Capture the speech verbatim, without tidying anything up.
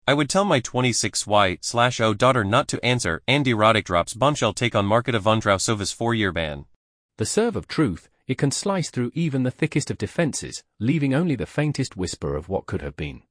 I would tell my twenty-six Y slash O daughter not to answer. Andy Roddick drops bombshell take on Marketa Vondrousova's four-year ban. The serve of truth, it can slice through even the thickest of defenses, leaving only the faintest whisper of what could have been.